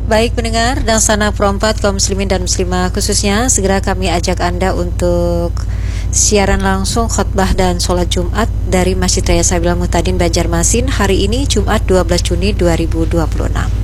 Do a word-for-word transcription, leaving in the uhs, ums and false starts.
Baik pendengar dan sanak perempat kaum muslimin dan muslimah khususnya, segera kami ajak Anda untuk siaran langsung khutbah dan sholat Jumat dari Masjid Raya Sabil Muhtadin Banjarmasin hari ini Jumat dua belas Juni dua ribu dua puluh enam.